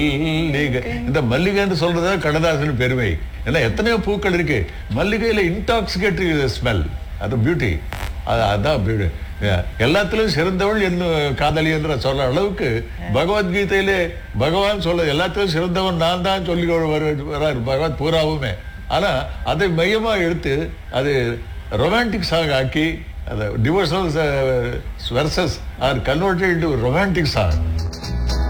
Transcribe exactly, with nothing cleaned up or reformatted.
மல்லிகை இந்த மல்லிகைன்னு சொல்றதா கண்ணதாசன் பெருமை. ஏன்னா எத்தனையோ பூக்கள் இருக்கு, மல்லிகையில இன்டாக்சிகேட்டிவ் ஸ்மெல், அது பியூட்டி. அதான் பியூட்டி. எல்லாத்திலும் சிறந்தவள் என்ன காதலி என்று சொல்ற அளவுக்கு பகவத்கீதையிலே பகவான் சொல்ல எல்லாத்திலும் சிறந்தவன் நான் தான் சொல்லி வர்றாரு பகவத் பூராவுமே. ஆனா அதை மையமா எடுத்து அது ரொமான்டிக் சாங் ஆக்கி அந்த devotional versus R converted into romantic song.